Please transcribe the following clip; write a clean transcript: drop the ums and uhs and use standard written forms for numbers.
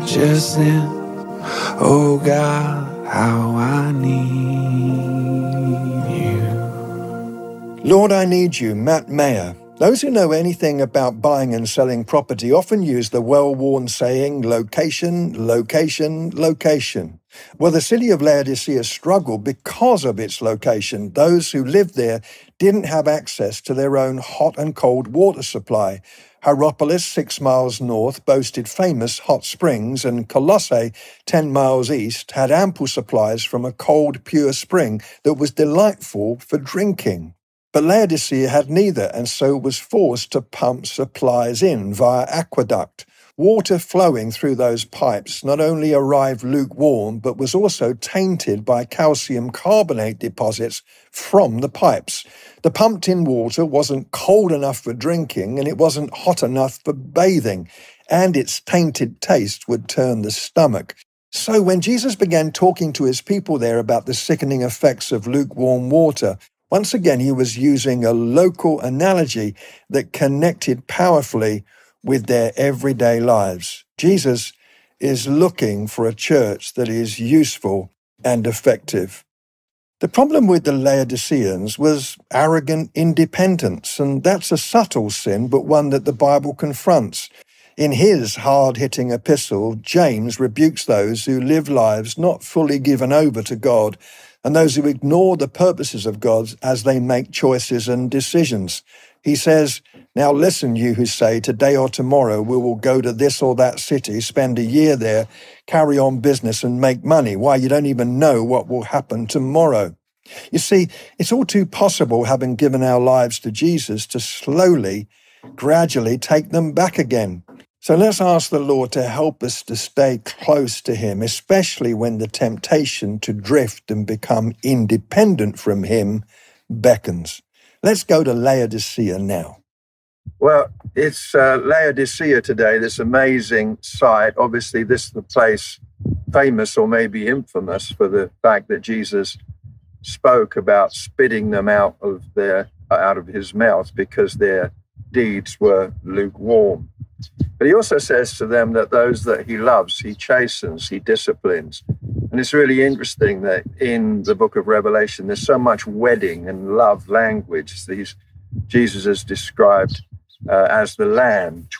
just then. Oh God, how I need you. Lord, I Need You, Matt Mayer. Those who know anything about buying and selling property often use the well-worn saying, location, location, location. Well, the city of Laodicea struggled because of its location. Those who lived there didn't have access to their own hot and cold water supply. Hierapolis, 6 miles north, boasted famous hot springs, and Colossae, 10 miles east, had ample supplies from a cold, pure spring that was delightful for drinking. But Laodicea had neither, and so was forced to pump supplies in via aqueduct. Water flowing through those pipes not only arrived lukewarm, but was also tainted by calcium carbonate deposits from the pipes. The pumped-in water wasn't cold enough for drinking, and it wasn't hot enough for bathing, and its tainted taste would turn the stomach. So when Jesus began talking to his people there about the sickening effects of lukewarm water, once again he was using a local analogy that connected powerfully with their everyday lives. Jesus is looking for a church that is useful and effective. The problem with the Laodiceans was arrogant independence, and that's a subtle sin, but one that the Bible confronts. In his hard-hitting epistle, James rebukes those who live lives not fully given over to God, and those who ignore the purposes of God as they make choices and decisions. He says, "Now listen, you who say, today or tomorrow we will go to this or that city, spend a year there, carry on business and make money. Why, you don't even know what will happen tomorrow." You see, it's all too possible, having given our lives to Jesus, to slowly, gradually take them back again. So let's ask the Lord to help us to stay close to him, especially when the temptation to drift and become independent from him beckons. Let's go to Laodicea now. Well, it's Laodicea today, this amazing site. Obviously, this is the place famous or maybe infamous for the fact that Jesus spoke about spitting them out of his mouth because their deeds were lukewarm. But he also says to them that those that he loves, he chastens, he disciplines. And it's really interesting that in the book of Revelation, there's so much wedding and love language. Jesus is described as the Lamb